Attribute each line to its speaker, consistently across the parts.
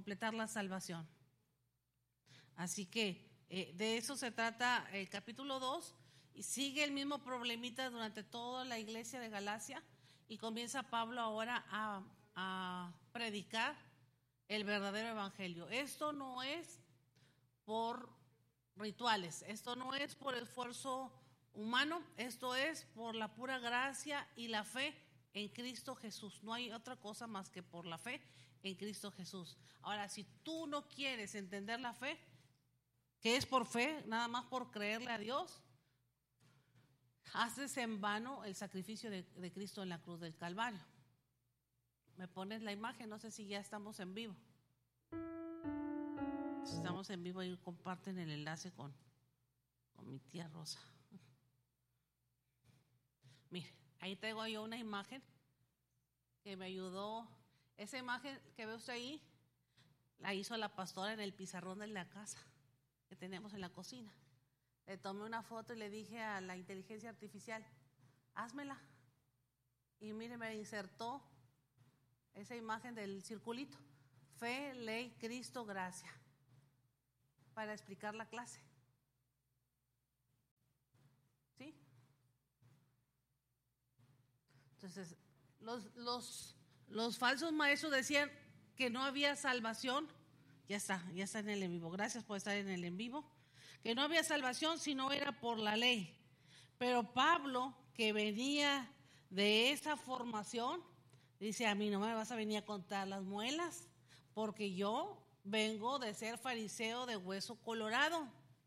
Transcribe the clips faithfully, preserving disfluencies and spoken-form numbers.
Speaker 1: completar la salvación. Así que eh, de eso se trata el capítulo dos, y sigue el mismo problemita durante toda la iglesia de Galacia, y comienza Pablo ahora a, a predicar el verdadero evangelio. Esto no es por rituales, esto no es por esfuerzo humano, esto es por la pura gracia y la fe en Cristo Jesús. No hay otra cosa más que por la fe en Cristo Jesús. Ahora, si tú no quieres entender la fe, que es por fe, nada más por creerle a Dios, haces en vano el sacrificio de, de Cristo en la cruz del Calvario. Me pones la imagen, no sé si ya estamos en vivo. Si estamos en vivo, ahí comparten el enlace con, con mi tía Rosa. Mire, ahí traigo yo una imagen que me ayudó. Esa imagen que ve usted ahí, la hizo la pastora en el pizarrón de la casa que tenemos en la cocina. Le tomé una foto y le dije a la inteligencia artificial, házmela. Y mire, me insertó esa imagen del circulito. Fe, ley, Cristo, gracia. Para explicar la clase. ¿Sí? Entonces, los, los, los falsos maestros decían que no había salvación. Ya está, ya está en el en vivo. Gracias por estar en el en vivo. Que no había salvación si no era por la ley. Pero Pablo, que venía de esa formación, dice, a mí no me vas a venir a contar las muelas, porque yo vengo de ser fariseo de hueso colorado.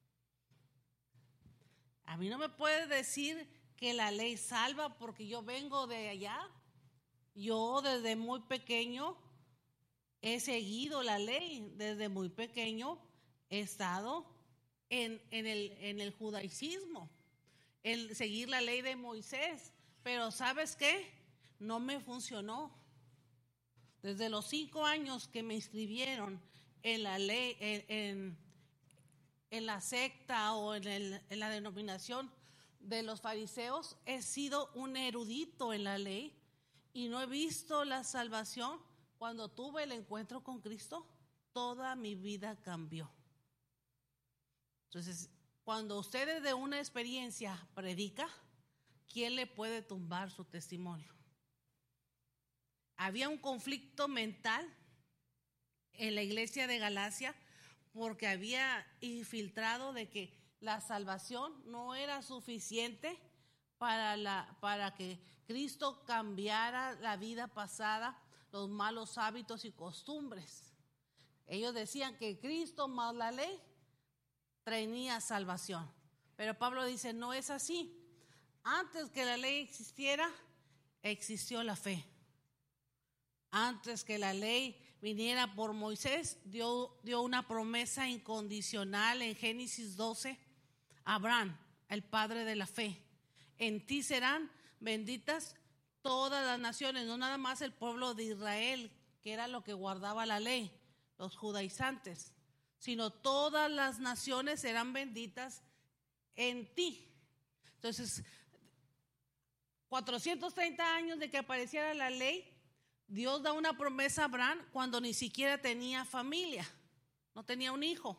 Speaker 1: A mí no me puedes decir que la ley salva porque yo vengo de allá. Yo desde muy pequeño he seguido la ley, desde muy pequeño he estado en, en, el, en el judaísmo, el seguir la ley de Moisés. Pero ¿sabes qué? No me funcionó. Desde los cinco años que me inscribieron en la ley, en, en, en la secta o en, el, en la denominación de los fariseos, he sido un erudito en la ley y no he visto la salvación. Cuando tuve el encuentro con Cristo, toda mi vida cambió. Entonces, cuando usted desde una experiencia predica, ¿quién le puede tumbar su testimonio? Había un conflicto mental en la iglesia de Galacia porque había infiltrado de que la salvación no era suficiente para, la, para que Cristo cambiara la vida pasada, los malos hábitos y costumbres. Ellos decían que Cristo más la ley traía salvación. Pero Pablo dice, no es así. Antes que la ley existiera, existió la fe. Antes que la ley viniera por Moisés, dio, dio una promesa incondicional en Génesis doce. Abraham, el padre de la fe. En ti serán benditas todas las naciones, no nada más el pueblo de Israel, que era lo que guardaba la ley, los judaizantes, sino todas las naciones serán benditas en ti. Entonces, cuatrocientos treinta años de que apareciera la ley, Dios da una promesa a Abraham cuando ni siquiera tenía familia, no tenía un hijo.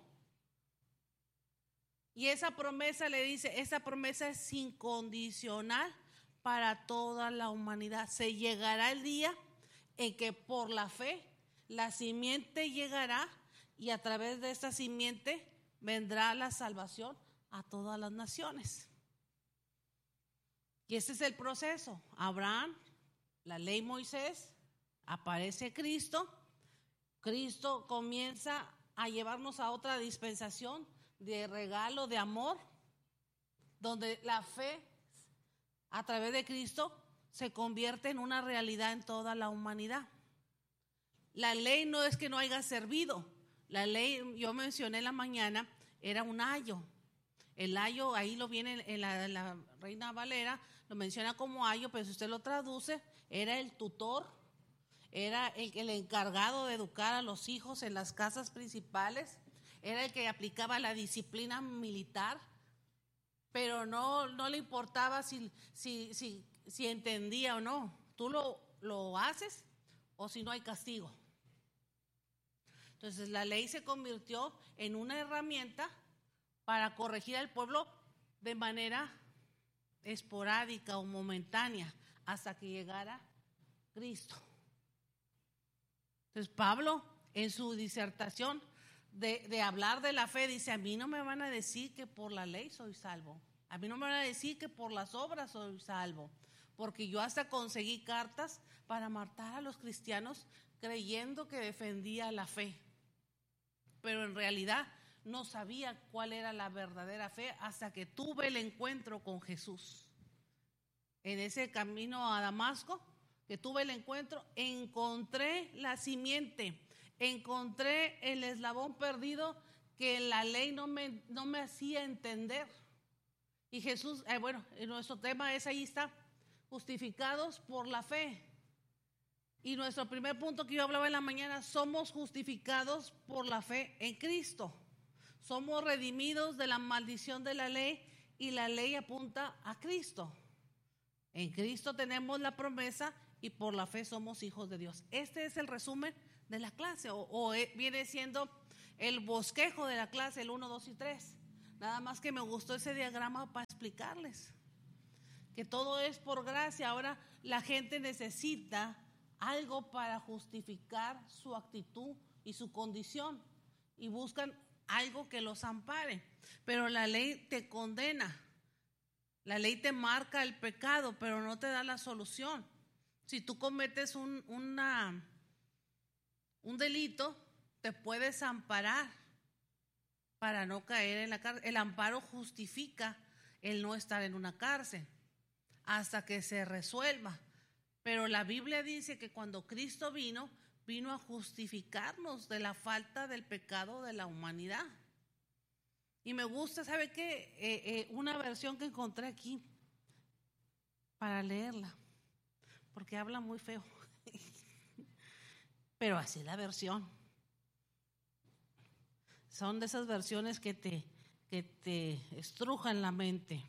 Speaker 1: Y esa promesa le dice, esa promesa es incondicional para toda la humanidad. Se llegará el día en que por la fe la simiente llegará y a través de esta simiente vendrá la salvación a todas las naciones. Y ese es el proceso. Abraham, la ley Moisés, aparece Cristo. Cristo comienza a llevarnos a otra dispensación de regalo, de amor, donde la fe a través de Cristo se convierte en una realidad en toda la humanidad. La ley no es que no haya servido. La ley, yo mencioné en la mañana, era un ayo. El ayo, ahí lo viene en la, en la Reina Valera, lo menciona como ayo, pero si usted lo traduce, era el tutor, era el, el encargado de educar a los hijos en las casas principales, era el que aplicaba la disciplina militar, pero no, no le importaba si, si, si, si entendía o no. Tú lo, lo haces o si no hay castigo. Entonces la ley se convirtió en una herramienta para corregir al pueblo de manera esporádica o momentánea hasta que llegara Cristo. Entonces Pablo en su disertación de, de hablar de la fe dice, a mí no me van a decir que por la ley soy salvo, a mí no me van a decir que por las obras soy salvo, porque yo hasta conseguí cartas para matar a los cristianos creyendo que defendía la fe, pero en realidad no sabía cuál era la verdadera fe hasta que tuve el encuentro con Jesús. En ese camino a Damasco, que tuve el encuentro, encontré la simiente, encontré el eslabón perdido que la ley no me, no me hacía entender. Y Jesús, eh, bueno, nuestro tema es, ahí está, justificados por la fe. Y nuestro primer punto que yo hablaba en la mañana, somos justificados por la fe en Cristo. Somos redimidos de la maldición de la ley y la ley apunta a Cristo. En Cristo tenemos la promesa y por la fe somos hijos de Dios. Este es el resumen de la clase o, o viene siendo el bosquejo de la clase, el uno, dos y tres. Nada más que me gustó ese diagrama para explicarles que todo es por gracia. Ahora la gente necesita algo para justificar su actitud y su condición y buscan algo que los ampare, pero la ley te condena, la ley te marca el pecado, pero no te da la solución. Si tú cometes un, una, un delito, te puedes amparar para no caer en la cárcel. El amparo justifica el no estar en una cárcel hasta que se resuelva. Pero la Biblia dice que cuando Cristo vino, vino a justificarnos de la falta del pecado de la humanidad. Y me gusta, ¿sabe qué? Eh, eh, una versión que encontré aquí para leerla, porque habla muy feo. Pero así es la versión. Son de esas versiones que te, que te estrujan la mente.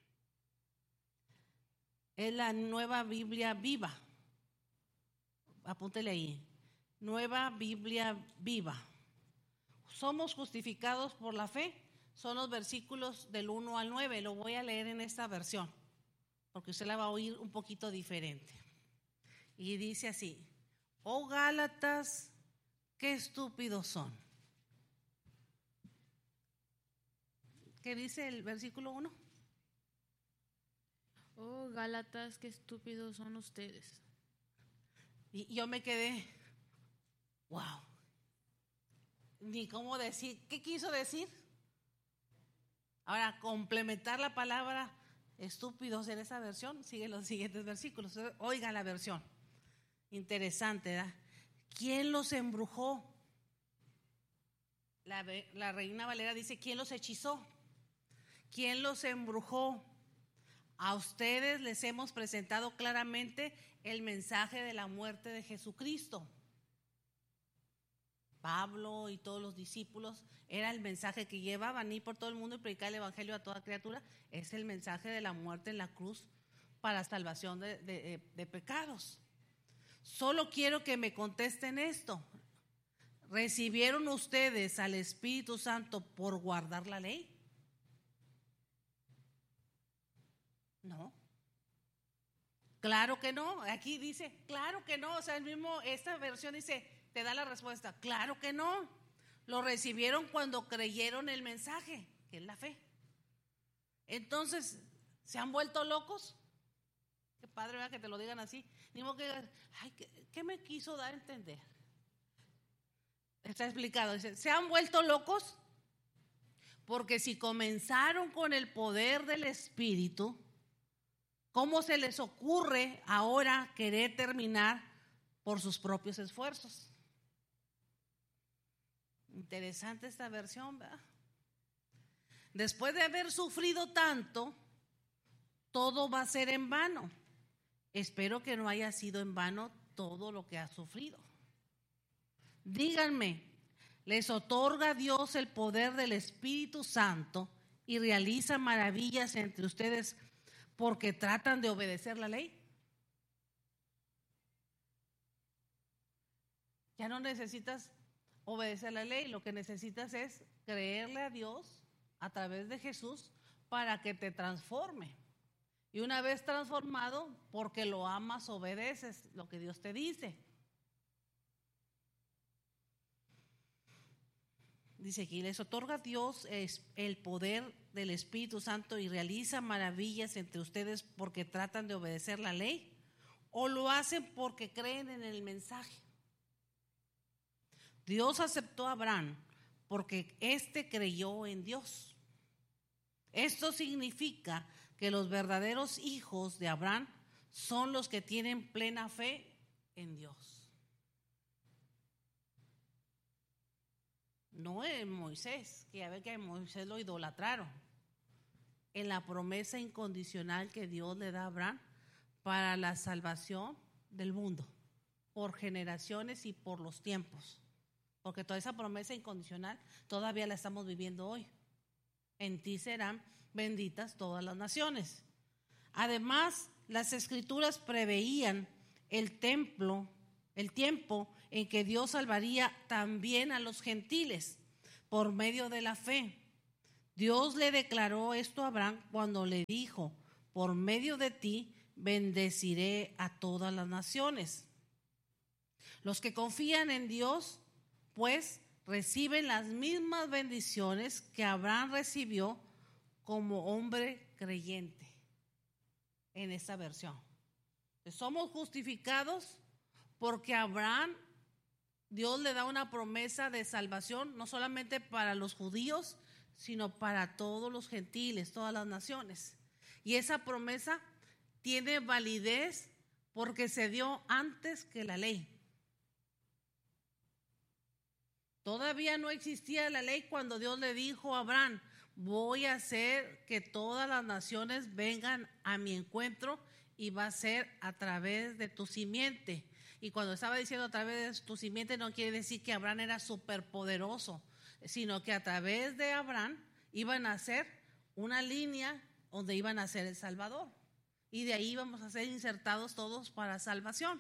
Speaker 1: Es la Nueva Biblia Viva. Apúntele ahí. Nueva Biblia Viva. Somos justificados por la fe. Son los versículos del uno al nueve. Lo voy a leer en esta versión, porque usted la va a oír un poquito diferente. Y dice así: oh Gálatas, qué estúpidos son. ¿Qué dice el versículo uno?
Speaker 2: Oh Gálatas, qué estúpidos son ustedes.
Speaker 1: Y yo me quedé, wow. Ni cómo decir, ¿qué quiso decir? Ahora, complementar la palabra estúpidos en esa versión, sigue los siguientes versículos. Oiga la versión. Interesante, ¿verdad? ¿Quién los embrujó? La, la Reina Valera dice, ¿quién los hechizó? ¿Quién los embrujó? A ustedes les hemos presentado claramente el mensaje de la muerte de Jesucristo. Pablo y todos los discípulos, era el mensaje que llevaban, ir por todo el mundo y predicar el evangelio a toda criatura. Es el mensaje de la muerte en la cruz para salvación de, de, de pecados. Solo quiero que me contesten esto. ¿Recibieron ustedes al Espíritu Santo por guardar la ley? No. Claro que no. Aquí dice, claro que no. O sea, el mismo, esta versión dice, te da la respuesta. Claro que no. Lo recibieron cuando creyeron el mensaje, que es la fe. Entonces, ¿se han vuelto locos? Qué padre, ¿verdad? Que te lo digan así. Ni modo que, ay, ¿qué, ¿qué me quiso dar a entender? Está explicado. Dice, ¿se han vuelto locos? Porque si comenzaron con el poder del Espíritu, ¿cómo se les ocurre ahora querer terminar por sus propios esfuerzos? Interesante esta versión, ¿verdad? Después de haber sufrido tanto, todo va a ser en vano. Espero que no haya sido en vano todo lo que ha sufrido. Díganme, ¿les otorga Dios el poder del Espíritu Santo y realiza maravillas entre ustedes porque tratan de obedecer la ley? Ya no necesitas obedecer la ley. Lo que necesitas es creerle a Dios a través de Jesús para que te transforme. Y una vez transformado, porque lo amas, obedeces lo que Dios te dice. Dice aquí, les otorga Dios el poder del Espíritu Santo y realiza maravillas entre ustedes porque tratan de obedecer la ley, o lo hacen porque creen en el mensaje. Dios aceptó a Abraham porque éste creyó en Dios. Esto significa que los verdaderos hijos de Abraham son los que tienen plena fe en Dios. No en Moisés, que ya ve que a Moisés lo idolatraron. En la promesa incondicional que Dios le da a Abraham para la salvación del mundo, por generaciones y por los tiempos. Porque toda esa promesa incondicional todavía la estamos viviendo hoy. En ti serán benditas todas las naciones. Además, las escrituras preveían el templo, el tiempo en que Dios salvaría también a los gentiles por medio de la fe. Dios le declaró esto a Abraham cuando le dijo: por medio de ti bendeciré a todas las naciones. Los que confían en Dios, pues, reciben las mismas bendiciones que Abraham recibió como hombre creyente. En esta versión, somos justificados porque Abraham, Dios le da una promesa de salvación, no solamente para los judíos, sino para todos los gentiles, todas las naciones. Y esa promesa tiene validez porque se dio antes que la ley. Todavía no existía la ley cuando Dios le dijo a Abraham: voy a hacer que todas las naciones vengan a mi encuentro y va a ser a través de tu simiente. Y cuando estaba diciendo a través de tu simiente, no quiere decir que Abraham era superpoderoso, sino que a través de Abraham iban a hacer una línea donde iban a ser el Salvador. Y de ahí íbamos a ser insertados todos para salvación.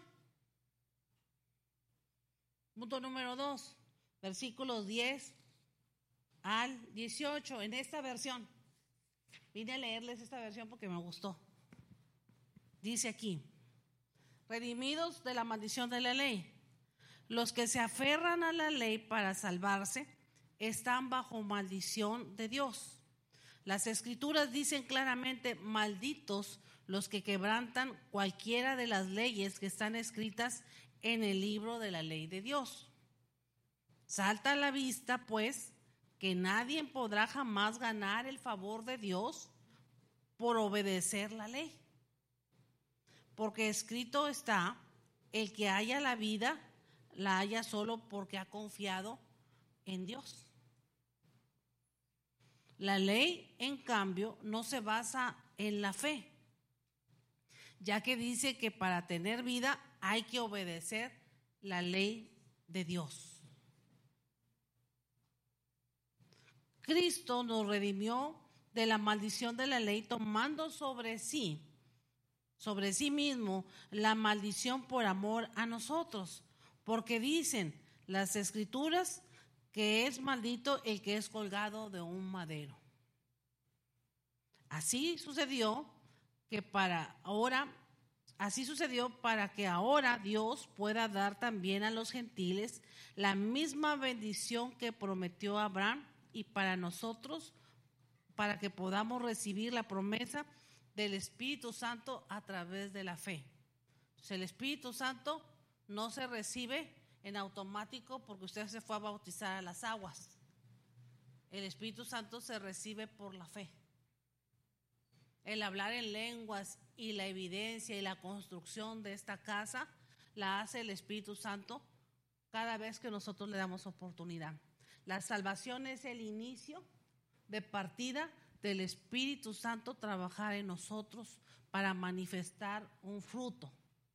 Speaker 1: Punto número dos, versículos diez al dieciocho. En esta versión, vine a leerles esta versión porque me gustó. Dice aquí: redimidos de la maldición de la ley. Los que se aferran a la ley para salvarse están bajo maldición de Dios. Las escrituras dicen claramente: malditos los que quebrantan cualquiera de las leyes que están escritas en el libro de la ley de Dios. Salta a la vista, pues, que nadie podrá jamás ganar el favor de Dios por obedecer la ley. Porque escrito está: el que haya la vida, la haya solo porque ha confiado en Dios. La ley, en cambio, no se basa en la fe, ya que dice que para tener vida hay que obedecer la ley de Dios. Cristo nos redimió de la maldición de la ley, tomando sobre sí, sobre sí mismo, la maldición por amor a nosotros, porque dicen las escrituras que es maldito el que es colgado de un madero. Así sucedió que para ahora, así sucedió para que ahora Dios pueda dar también a los gentiles la misma bendición que prometió a Abraham, y para nosotros, para que podamos recibir la promesa del Espíritu Santo a través de la fe. Entonces, el Espíritu Santo no se recibe en automático porque usted se fue a bautizar a las aguas. El Espíritu Santo se recibe por la fe. El hablar en lenguas y la evidencia y la construcción de esta casa la hace el Espíritu Santo cada vez que nosotros le damos oportunidad. La salvación es el inicio de partida del Espíritu Santo trabajar en nosotros para manifestar un fruto.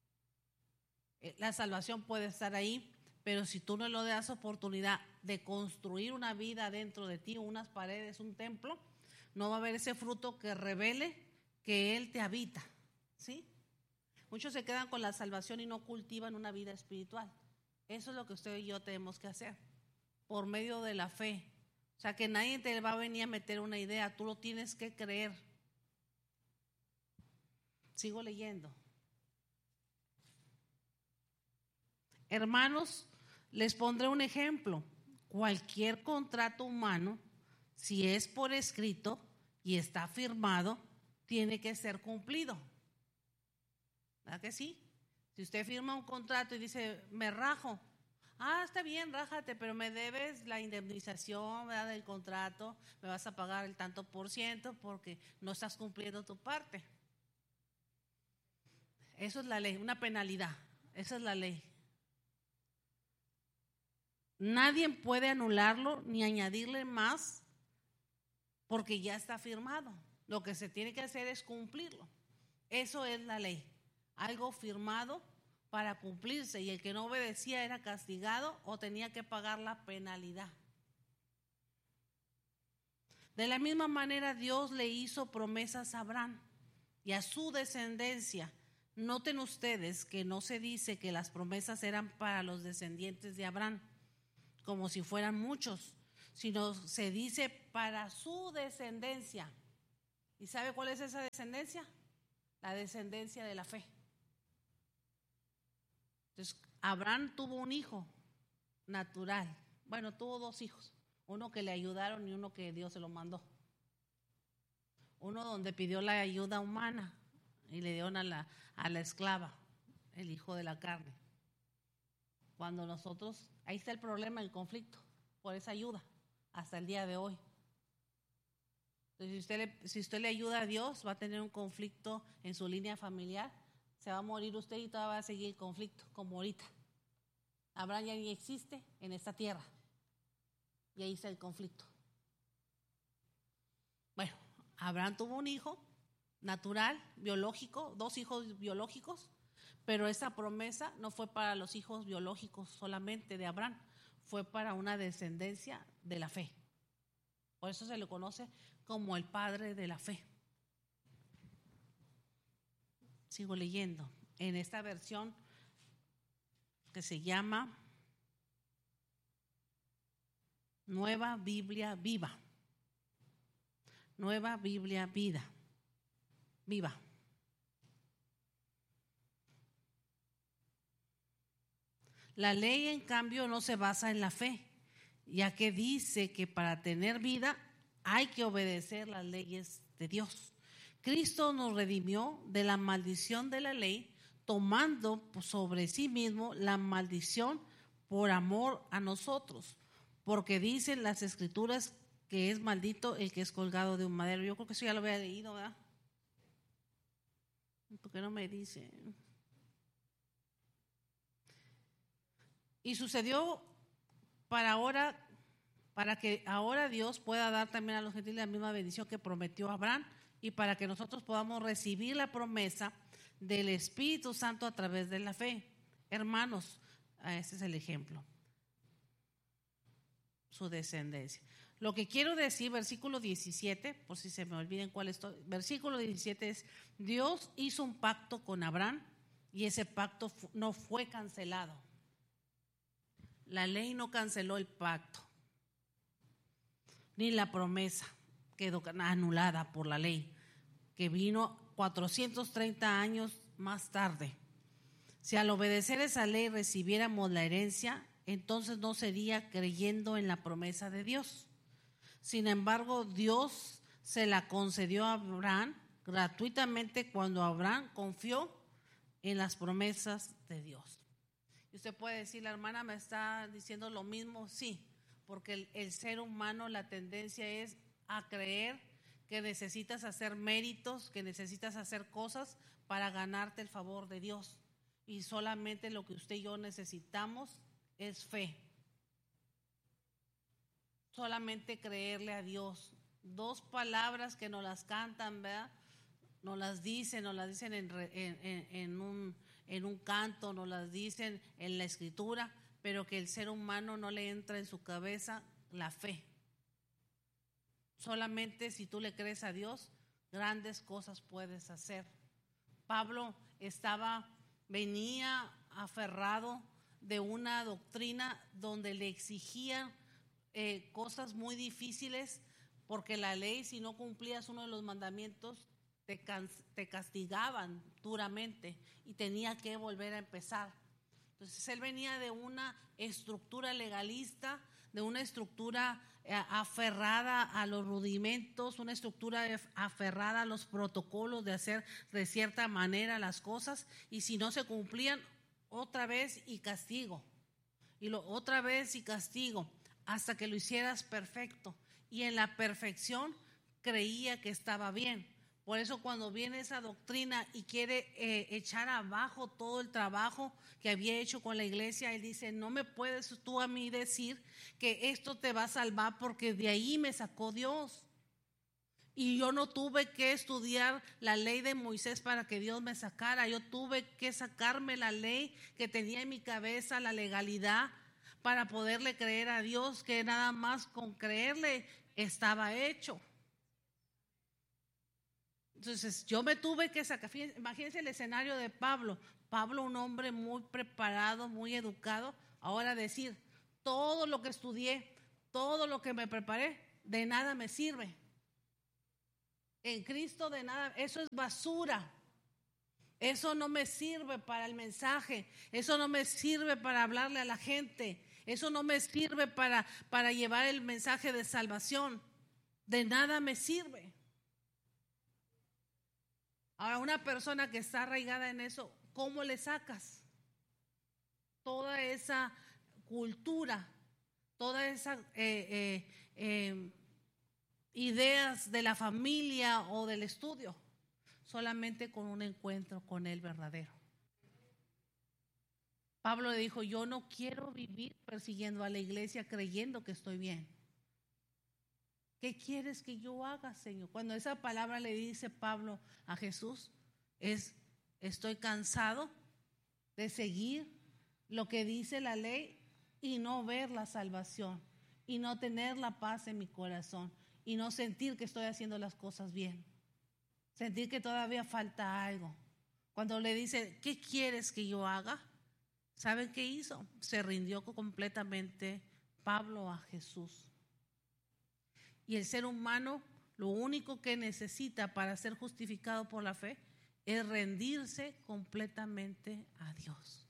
Speaker 1: La salvación puede estar ahí, pero si tú no le das oportunidad de construir una vida dentro de ti, unas paredes, un templo, no va a haber ese fruto que revele que Él te habita, ¿sí? Muchos se quedan con la salvación y no cultivan una vida espiritual. Eso es lo que usted y yo tenemos que hacer. por medio de la fe. O sea, que nadie te va a venir a meter una idea, tú lo tienes que creer. Sigo leyendo. Hermanos, les pondré un ejemplo. Cualquier contrato humano, si es por escrito y está firmado, tiene que ser cumplido. ¿Verdad que sí? Si usted firma un contrato y dice, me rajo, ah, está bien, rájate, pero me debes la indemnización, ¿verdad?, del contrato, me vas a pagar el tanto por ciento porque no estás cumpliendo tu parte. Eso es la ley, una penalidad, esa es la ley. Nadie puede anularlo ni añadirle más porque ya está firmado. Lo que se tiene que hacer es cumplirlo. Eso es la ley, algo firmado para cumplirse, y el que no obedecía era castigado o tenía que pagar la penalidad. De la misma manera, Dios le hizo promesas a Abraham y a su descendencia. Noten ustedes que no se dice que las promesas eran para los descendientes de Abraham, como si fueran muchos, sino se dice para su descendencia. ¿Y sabe cuál es esa descendencia? La descendencia de la fe. Entonces, Abraham tuvo un hijo natural. Bueno, tuvo dos hijos. Uno que le ayudaron y uno que Dios se lo mandó. Uno donde pidió la ayuda humana y le dieron a la, a la esclava, el hijo de la carne. Cuando nosotros, ahí está el problema, el conflicto, por esa ayuda, hasta el día de hoy. Entonces, si usted le, si usted le ayuda a Dios, va a tener un conflicto en su línea familiar, se va a morir usted y todavía va a seguir el conflicto, como ahorita. Abraham ya ni existe en esta tierra, y ahí está el conflicto. Bueno, Abraham tuvo un hijo natural, biológico, dos hijos biológicos, pero esa promesa no fue para los hijos biológicos solamente de Abraham, fue para una descendencia de la fe. Por eso se le conoce como el padre de la fe. Sigo leyendo en esta versión que se llama Nueva Biblia Viva. Nueva Biblia Vida. Viva. La ley, en cambio, no se basa en la fe, ya que dice que para tener vida hay que obedecer las leyes de Dios. Cristo nos redimió de la maldición de la ley, tomando sobre sí mismo la maldición por amor a nosotros, porque dicen las Escrituras que es maldito el que es colgado de un madero. Yo creo que eso ya lo había leído, ¿verdad? ¿Por qué no me dice? Y sucedió para ahora, para que ahora Dios pueda dar también a los gentiles la misma bendición que prometió a Abraham, y para que nosotros podamos recibir la promesa del Espíritu Santo a través de la fe. Hermanos, ese es el ejemplo. Su descendencia. Lo que quiero decir, versículo diecisiete, por si se me olviden cuál estoy, versículo diecisiete es: Dios hizo un pacto con Abraham y ese pacto no fue cancelado. La ley no canceló el pacto, ni la promesa quedó anulada por la ley, que vino cuatrocientos treinta años más tarde. Si al obedecer esa ley recibiéramos la herencia, entonces no sería creyendo en la promesa de Dios. Sin embargo, Dios se la concedió a Abraham gratuitamente cuando Abraham confió en las promesas de Dios. Y usted puede decir, la hermana me está diciendo lo mismo. Sí, porque el, el ser humano, la tendencia es a creer que necesitas hacer méritos, que necesitas hacer cosas para ganarte el favor de Dios. Y solamente lo que usted y yo necesitamos es fe. Solamente creerle a Dios. Dos palabras que nos las cantan, ¿verdad? Nos las dicen, nos las dicen en, en, en, un, en un canto, nos las dicen en la escritura, pero que el ser humano no le entra en su cabeza la fe. Solamente si tú le crees a Dios, grandes cosas puedes hacer. Pablo estaba, venía aferrado de una doctrina donde le exigían eh, cosas muy difíciles, porque la ley, si no cumplías uno de los mandamientos, te, can, te castigaban duramente y tenía que volver a empezar. Entonces él venía de una estructura legalista, de una estructura eh, aferrada a los rudimentos, una estructura aferrada a los protocolos de hacer de cierta manera las cosas, y si no se cumplían, otra vez y castigo, y lo, otra vez y castigo, hasta que lo hicieras perfecto. Y en la perfección creía que estaba bien. Por eso cuando viene esa doctrina y quiere eh, echar abajo todo el trabajo que había hecho con la iglesia, él dice, no me puedes tú a mí decir que esto te va a salvar, porque de ahí me sacó Dios. Y yo no tuve que estudiar la ley de Moisés para que Dios me sacara. Yo tuve que sacarme la ley que tenía en mi cabeza, la legalidad, para poderle creer a Dios, que nada más con creerle estaba hecho. Entonces yo me tuve que sacar. Imagínense el escenario de Pablo. Pablo, un hombre muy preparado, muy educado, ahora decir, todo lo que estudié, todo lo que me preparé, de nada me sirve. En Cristo de nada, eso es basura. Eso no me sirve para el mensaje, eso no me sirve para hablarle a la gente, eso no me sirve para, para llevar el mensaje de salvación. De nada me sirve. Ahora, una persona que está arraigada en eso, ¿cómo le sacas toda esa cultura, toda esa eh, eh, eh, ideas de la familia o del estudio? Solamente con un encuentro con el verdadero. Pablo le dijo, yo no quiero vivir persiguiendo a la iglesia creyendo que estoy bien. ¿Qué quieres que yo haga, Señor? Cuando esa palabra le dice Pablo a Jesús, es, estoy cansado de seguir lo que dice la ley y no ver la salvación, y no tener la paz en mi corazón, y no sentir que estoy haciendo las cosas bien, sentir que todavía falta algo. Cuando le dice, ¿qué quieres que yo haga? ¿Saben qué hizo? Se rindió completamente Pablo a Jesús. Y el ser humano, lo único que necesita para ser justificado por la fe es rendirse completamente a Dios.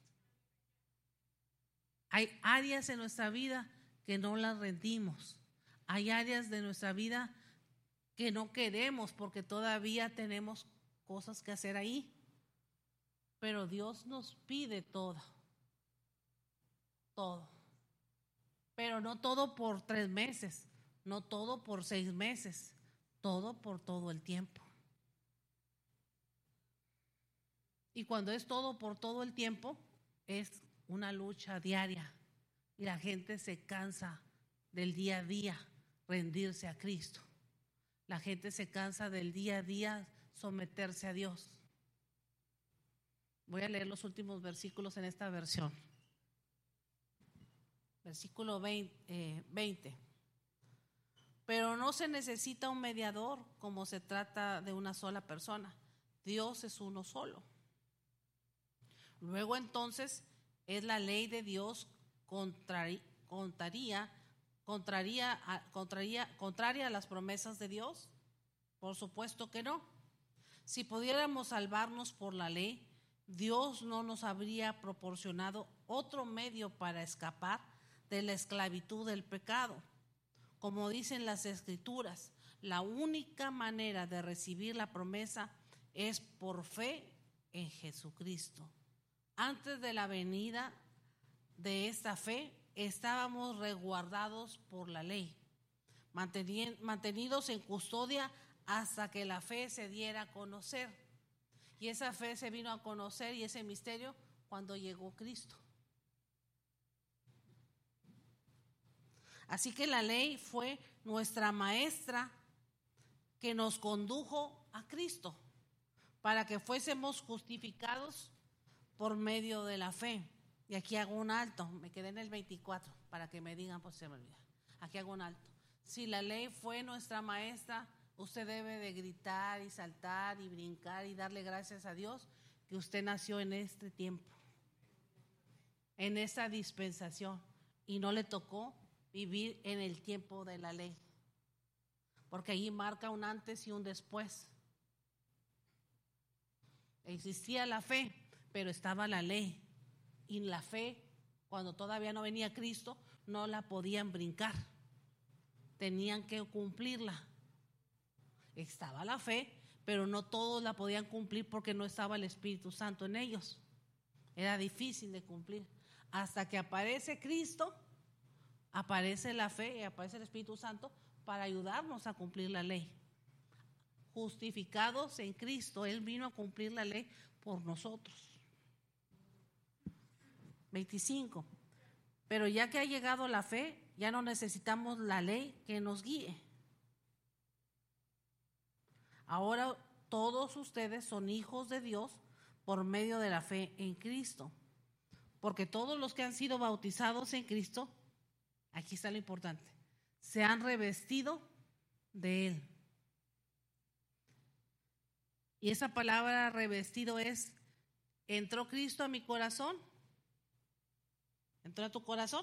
Speaker 1: Hay áreas en nuestra vida que no las rendimos. Hay áreas de nuestra vida que no queremos porque todavía tenemos cosas que hacer ahí. Pero Dios nos pide todo. Todo. Pero no todo por tres meses. No todo por seis meses, todo por todo el tiempo. Y cuando es todo por todo el tiempo, es una lucha diaria. Y la gente se cansa del día a día rendirse a Cristo. La gente se cansa del día a día someterse a Dios. Voy a leer los últimos versículos en esta versión. Versículo veinte. Pero no se necesita un mediador como se trata de una sola persona. Dios es uno solo. Luego entonces, ¿es la ley de Dios contraria, contraria, contraria, contraria, contraria a las promesas de Dios? Por supuesto que no. Si pudiéramos salvarnos por la ley, Dios no nos habría proporcionado otro medio para escapar de la esclavitud del pecado. Como dicen las Escrituras, la única manera de recibir la promesa es por fe en Jesucristo. Antes de la venida de esta fe, estábamos resguardados por la ley, mantenidos en custodia hasta que la fe se diera a conocer. Y esa fe se vino a conocer, y ese misterio, cuando llegó Cristo. Así que la ley fue nuestra maestra que nos condujo a Cristo para que fuésemos justificados por medio de la fe. Y aquí hago un alto, me quedé en el veinticuatro para que me digan, pues se me olvida. Aquí hago un alto. Si la ley fue nuestra maestra, usted debe de gritar y saltar y brincar y darle gracias a Dios que usted nació en este tiempo, en esta dispensación, y no le tocó vivir en el tiempo de la ley, porque allí marca un antes y un después. Existía la fe, pero estaba la ley, y la fe, cuando todavía no venía Cristo, no la podían brincar, tenían que cumplirla. Estaba la fe, pero no todos la podían cumplir porque no estaba el Espíritu Santo en ellos. Era difícil de cumplir. Hasta que aparece Cristo, aparece la fe y aparece el Espíritu Santo para ayudarnos a cumplir la ley. Justificados en Cristo, Él vino a cumplir la ley por nosotros. veinticinco. Pero ya que ha llegado la fe, ya no necesitamos la ley que nos guíe. Ahora todos ustedes son hijos de Dios por medio de la fe en Cristo. Porque todos los que han sido bautizados en Cristo, aquí está lo importante, se han revestido de Él. Y esa palabra revestido es, ¿entró Cristo a mi corazón? ¿Entró a tu corazón?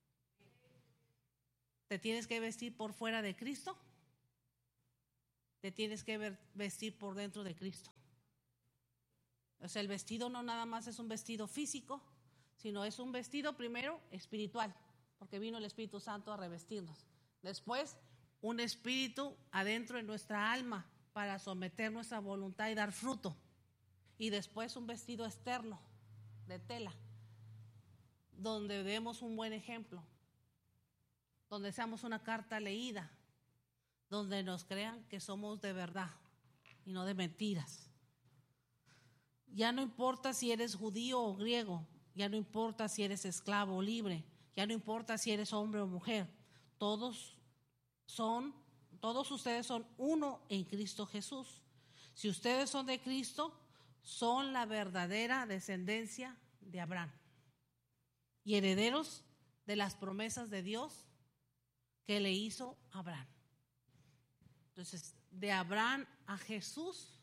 Speaker 1: ¿Te tienes que vestir por fuera de Cristo? Te tienes que vestir por dentro de Cristo. O sea, el vestido no nada más es un vestido físico, sino es un vestido primero espiritual, porque vino el Espíritu Santo a revestirnos. Después, un espíritu adentro de nuestra alma para someter nuestra voluntad y dar fruto. Y después un vestido externo de tela, donde demos un buen ejemplo, donde seamos una carta leída, donde nos crean que somos de verdad y no de mentiras. Ya no importa si eres judío o griego, ya no importa si eres esclavo o libre, ya no importa si eres hombre o mujer, todos son, todos ustedes son uno en Cristo Jesús. Si ustedes son de Cristo, son la verdadera descendencia de Abraham y herederos de las promesas de Dios que le hizo a Abraham. Entonces, de Abraham a Jesús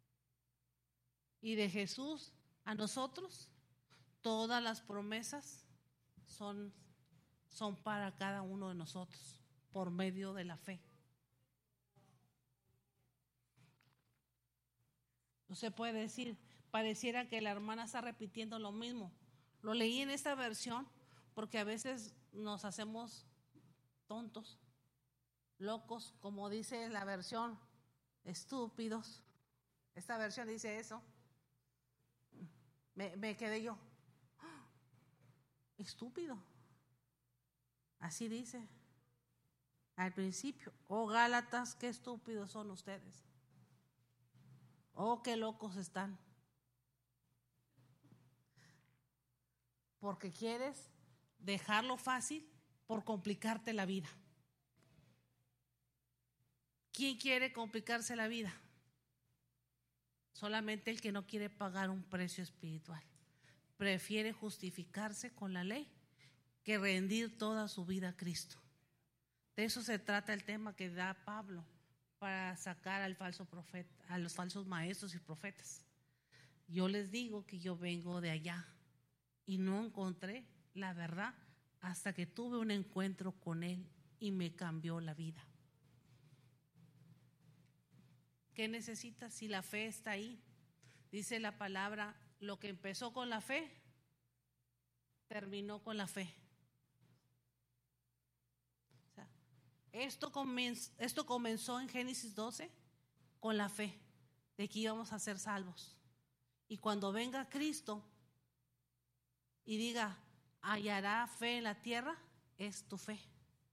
Speaker 1: y de Jesús a nosotros, todas las promesas son, son para cada uno de nosotros por medio de la fe. No se puede decir, pareciera que la hermana está repitiendo lo mismo. Lo leí en esta versión porque a veces nos hacemos tontos, locos, como dice la versión, estúpidos. Esta versión dice eso. Me, me quedé yo, ¡ah! Estúpido. Así dice al principio. Oh Gálatas, qué estúpidos son ustedes. Oh, qué locos están. Porque quieres dejarlo fácil por complicarte la vida. ¿Quién quiere complicarse la vida? Solamente el que no quiere pagar un precio espiritual. Prefiere justificarse con la ley que rendir toda su vida a Cristo. De eso se trata el tema que da Pablo para sacar al falso profeta, a los falsos maestros y profetas. Yo les digo que yo vengo de allá y no encontré la verdad hasta que tuve un encuentro con Él y me cambió la vida. ¿Qué necesitas si la fe está ahí? Dice la palabra, lo que empezó con la fe, terminó con la fe. O sea, esto, comenzó, esto comenzó en Génesis doce con la fe de que íbamos a ser salvos. Y cuando venga Cristo y diga, hallará fe en la tierra, es tu fe.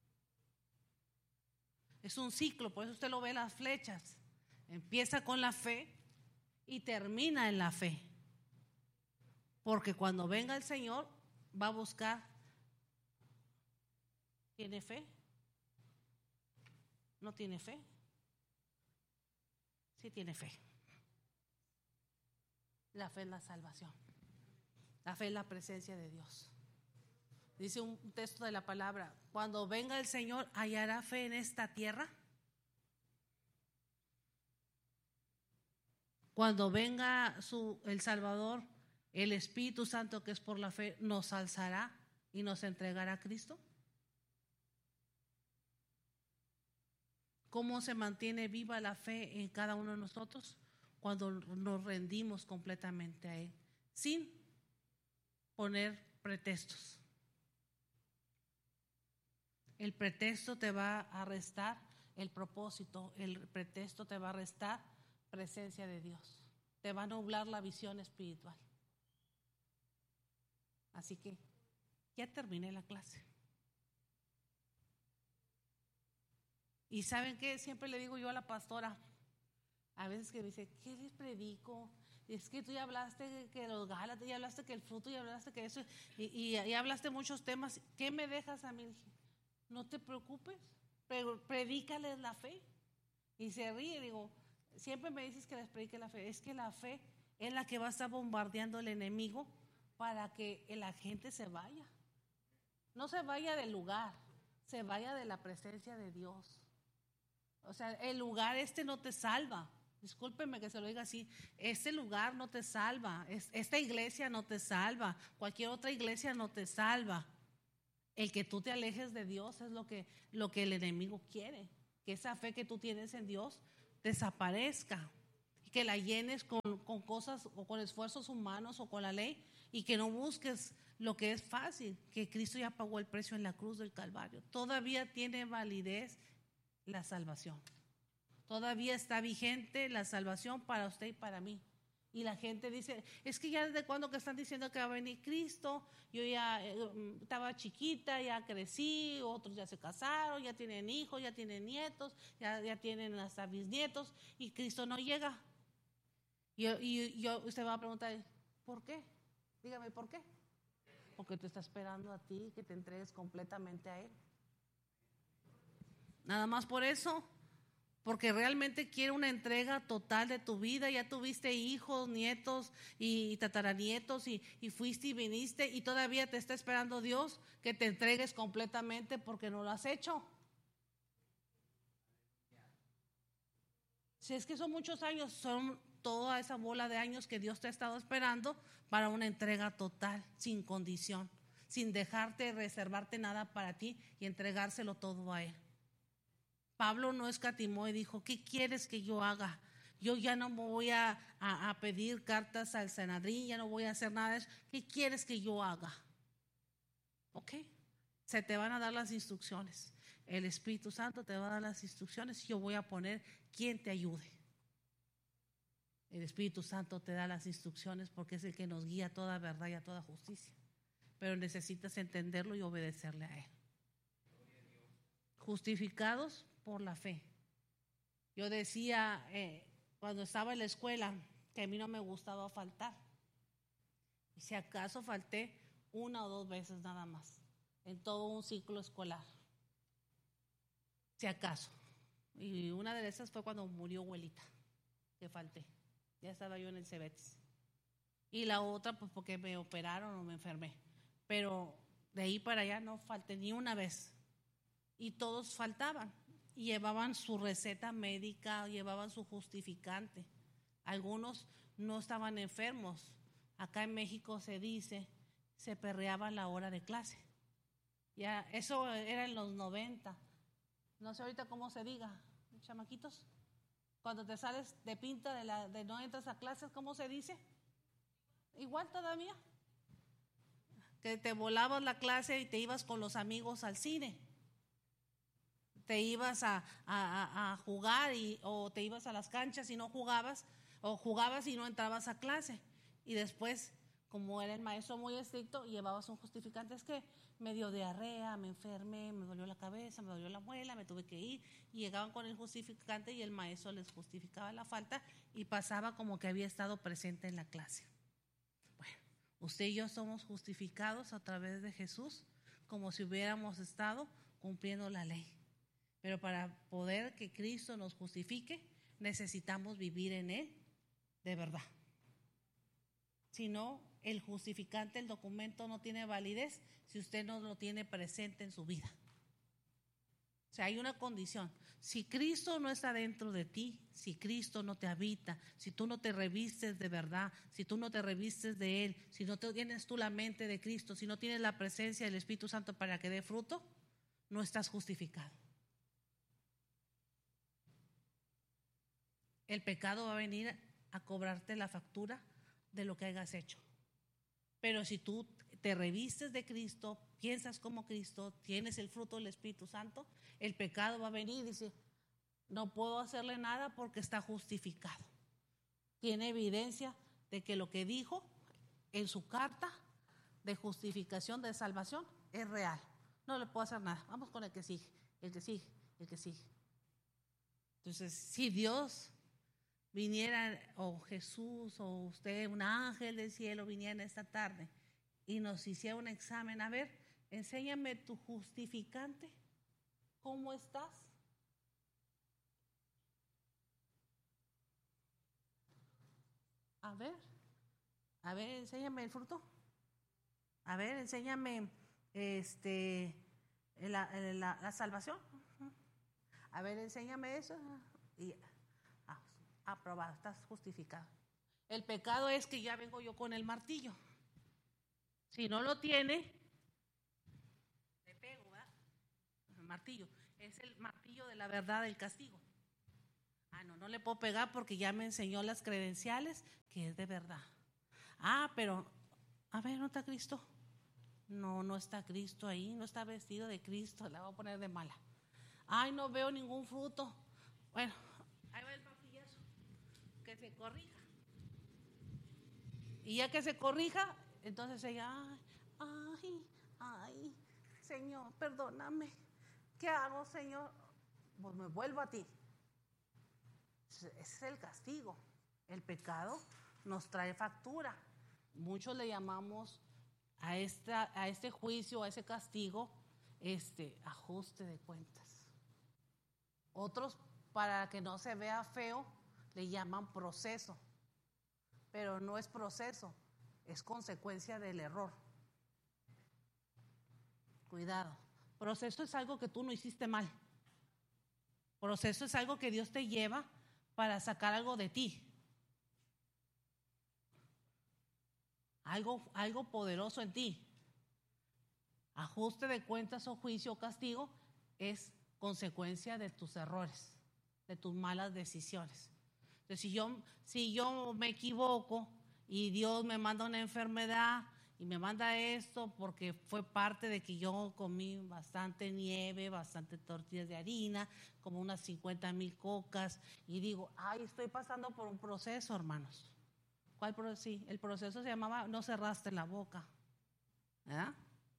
Speaker 1: Es un ciclo, por eso usted lo ve en las flechas. Empieza con la fe y termina en la fe. Porque cuando venga el Señor va a buscar, ¿tiene fe? ¿No tiene fe? Sí tiene fe. La fe es la salvación. La fe es la presencia de Dios. Dice un texto de la palabra, cuando venga el Señor, ¿hallará fe en esta tierra? Cuando venga su, el Salvador, el Espíritu Santo que es por la fe, ¿nos alzará y nos entregará a Cristo? ¿Cómo se mantiene viva la fe en cada uno de nosotros? Cuando nos rendimos completamente a Él, sin poner pretextos. El pretexto te va a restar el propósito, el pretexto te va a restar presencia de Dios, te va a nublar la visión espiritual. Así que ya terminé la clase. Y ¿saben qué? Siempre le digo yo a la pastora, a veces que me dice, ¿qué les predico? Es que tú ya hablaste que los Gálatas, ya hablaste que el fruto, ya hablaste que eso, y, y, y hablaste muchos temas. ¿Qué me dejas a mí? Dije, no te preocupes, predícales la fe. Y se ríe, digo, siempre me dices que les predique la fe. Es que la fe es la que va a estar bombardeando al enemigo para que la gente se vaya. No se vaya del lugar, se vaya de la presencia de Dios. O sea, el lugar este no te salva. Discúlpeme que se lo diga así. Este lugar no te salva. Esta iglesia no te salva. Cualquier otra iglesia no te salva. El que tú te alejes de Dios es lo que, lo que el enemigo quiere. Que esa fe que tú tienes en Dios desaparezca. Que la llenes con, con cosas o con esfuerzos humanos o con la ley. Y que no busques lo que es fácil. Que Cristo ya pagó el precio en la cruz del Calvario. Todavía tiene validez la salvación. Todavía está vigente la salvación para usted y para mí. Y la gente dice, es que ya desde cuando que están diciendo que va a venir Cristo, yo ya eh, estaba chiquita, ya crecí, otros ya se casaron, ya tienen hijos, ya tienen nietos, ya, ya tienen hasta bisnietos, y Cristo no llega. Y, y yo, usted va a preguntar, ¿por qué? Dígame, ¿por qué? Porque te está esperando a ti que te entregues completamente a Él. Nada más por eso, porque realmente quiere una entrega total de tu vida. Ya tuviste hijos, nietos y tataranietos y, y fuiste y viniste y todavía te está esperando Dios que te entregues completamente porque no lo has hecho. Si es que son muchos años, son toda esa bola de años que Dios te ha estado esperando para una entrega total, sin condición, sin dejarte reservarte nada para ti y entregárselo todo a Él. Pablo no escatimó y dijo, ¿qué quieres que yo haga? Yo ya no me voy a, a, a pedir cartas al Sanedrín, ya no voy a hacer nada de eso. ¿Qué quieres que yo haga? Ok, se te van a dar las instrucciones. El Espíritu Santo te va a dar las instrucciones y yo voy a poner quien te ayude. El Espíritu Santo te da las instrucciones porque es el que nos guía a toda verdad y a toda justicia. Pero necesitas entenderlo y obedecerle a Él. Justificados por la fe. Yo decía eh, cuando estaba en la escuela que a mí no me gustaba faltar. Y si acaso falté una o dos veces nada más en todo un ciclo escolar. Si acaso. Y una de esas fue cuando murió abuelita, que falté. Ya estaba yo en el Cebetis. Y la otra pues porque me operaron o me enfermé. Pero de ahí para allá no falté ni una vez. Y todos faltaban. Y llevaban su receta médica, llevaban su justificante. Algunos no estaban enfermos. Acá en México se dice, se perreaba la hora de clase. Ya, eso era en los noventa. No sé ahorita cómo se diga, chamaquitos. Cuando te sales de pinta de, la, de no entras a clases, ¿cómo se dice? Igual todavía. Que te volabas la clase y te ibas con los amigos al cine. Te ibas a, a, a jugar y, o te ibas a las canchas y no jugabas, o jugabas y no entrabas a clase. Y después, como era el maestro muy estricto, llevabas un justificante. Es que me dio diarrea, me enfermé, me dolió la cabeza, me dolió la muela, me tuve que ir. Y llegaban con el justificante y el maestro les justificaba la falta y pasaba como que había estado presente en la clase. Bueno, usted y yo somos justificados a través de Jesús, como si hubiéramos estado cumpliendo la ley. Pero para poder que Cristo nos justifique, necesitamos vivir en Él de verdad. Si no, el justificante, el documento no tiene validez si usted no lo tiene presente en su vida. O sea, hay una condición. Si Cristo no está dentro de ti, si Cristo no te habita, si tú no te revistes de verdad, si tú no te revistes de Él, si no tienes tú la mente de Cristo, si no tienes la presencia del Espíritu Santo para que dé fruto, no estás justificado. el pecado va a venir a cobrarte la factura de lo que hayas hecho. Pero si tú te revistes de Cristo, piensas como Cristo, tienes el fruto del Espíritu Santo, el pecado va a venir y dice, no puedo hacerle nada porque está justificado. Tiene evidencia de que lo que dijo en su carta de justificación, de salvación, es real. No le puedo hacer nada. Vamos con el que sigue, el que sigue, el que sigue. Entonces, si Dios viniera, o Jesús, o usted, un ángel del cielo, viniera esta tarde y nos hiciera un examen, a ver, enséñame tu justificante, ¿cómo estás? A ver, a ver, enséñame el fruto. A ver, enséñame este, la, la, la salvación. A ver, enséñame eso. Y ah, aprobado, estás justificado. El pecado es que ya vengo yo con el martillo. Si no lo tiene, le pego, ¿verdad? El martillo. Es el martillo de la verdad del castigo. Ah, no, no le puedo pegar porque ya me enseñó las credenciales que es de verdad. Ah, pero, a ver, ¿no está Cristo? No, no está Cristo ahí, no está vestido de Cristo, la voy a poner de mala. Ay, no veo ningún fruto. Bueno, ahí va el martillazo, que se corrija. Y ya que se corrija, entonces ella, ay, ay, Señor, perdóname. ¿Qué hago, Señor? Pues me vuelvo a ti. Ese es el castigo. El pecado nos trae factura. Muchos le llamamos a, esta, a este juicio, a ese castigo, este ajuste de cuentas. Otros, para que no se vea feo, le llaman proceso. Pero no es proceso, es consecuencia del error. Cuidado. Proceso es algo que tú no hiciste mal. Proceso es algo que Dios te lleva para sacar algo de ti. Algo, algo poderoso en ti. Ajuste de cuentas o juicio o castigo es consecuencia de tus errores, de tus malas decisiones. Entonces, si yo, si yo me equivoco y Dios me manda una enfermedad y me manda esto porque fue parte de que yo comí bastante nieve, bastante tortillas de harina, como unas cincuenta mil cocas, y digo, ay, estoy pasando por un proceso, hermanos. ¿Cuál proceso? Sí, el proceso se llamaba no cerraste la boca, ¿verdad?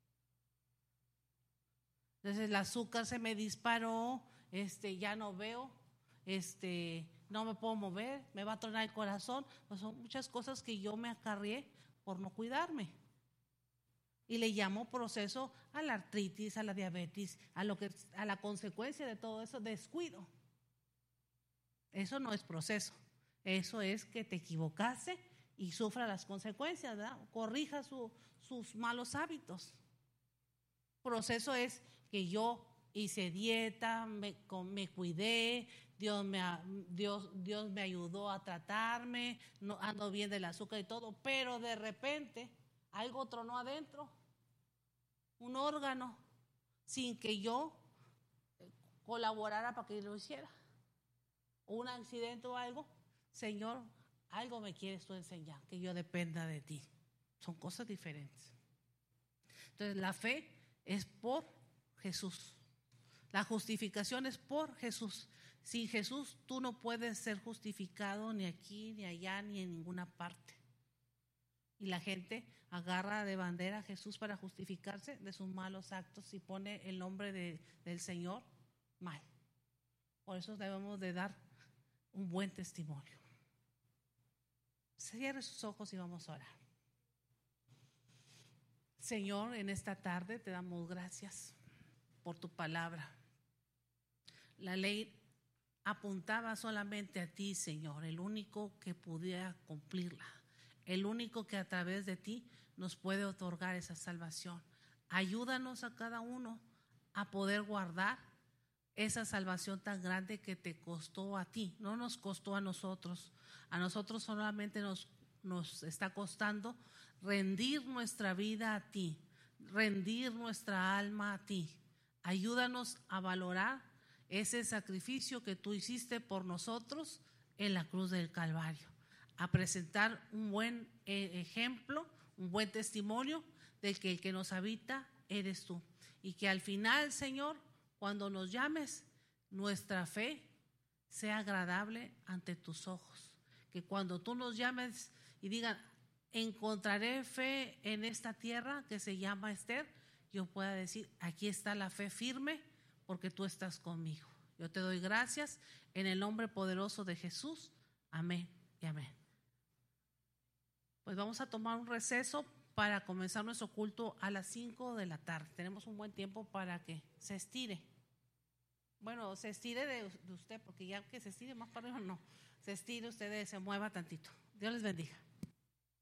Speaker 1: Entonces el azúcar se me disparó, este, ya no veo, este, no me puedo mover, me va a tronar el corazón. Pues son muchas cosas que yo me acarrié por no cuidarme. Y le llamo proceso a la artritis, a la diabetes, a lo que, a la consecuencia de todo eso, descuido. Eso no es proceso, eso es que te equivocaste y sufra las consecuencias, ¿verdad? Corrija su, sus malos hábitos. Proceso es que yo hice dieta, me, me cuidé, Dios me, Dios, Dios me ayudó a tratarme, no, ando bien del azúcar y todo, pero de repente algo tronó adentro, un órgano, sin que yo colaborara para que lo hiciera. Un accidente o algo, Señor, algo me quieres tú enseñar, que yo dependa de ti. Son cosas diferentes. Entonces la fe es por Jesús. La justificación es por Jesús. Sin Jesús tú no puedes ser justificado ni aquí, ni allá, ni en ninguna parte. Y la gente agarra de bandera a Jesús para justificarse de sus malos actos y pone el nombre de, del Señor mal. Por eso debemos de dar un buen testimonio. Cierre sus ojos y vamos a orar. Señor, en esta tarde te damos gracias por tu palabra. La ley apuntaba solamente a ti, Señor, el único que pudiera cumplirla, el único que a través de ti nos puede otorgar esa salvación. Ayúdanos a cada uno a poder guardar esa salvación tan grande que te costó a ti, no nos costó a nosotros. A nosotros solamente nos, nos está costando rendir nuestra vida a ti, rendir nuestra alma a ti. Ayúdanos a valorar ese sacrificio que tú hiciste por nosotros en la cruz del Calvario, a presentar un buen eh, ejemplo, un buen testimonio de que el que nos habita eres tú. Y que al final, Señor, cuando nos llames, nuestra fe sea agradable ante tus ojos. Que cuando tú nos llames y digan, encontraré fe en esta tierra que se llama Ester, yo pueda decir, aquí está la fe firme porque tú estás conmigo. Yo te doy gracias en el nombre poderoso de Jesús. Amén y amén. Pues vamos a tomar un receso para comenzar nuestro culto a las cinco de la tarde. Tenemos un buen tiempo para que se estire. Bueno, se estire de, de usted, porque ya que se estire más para arriba, no. Se estire usted, se mueva tantito. Dios les bendiga.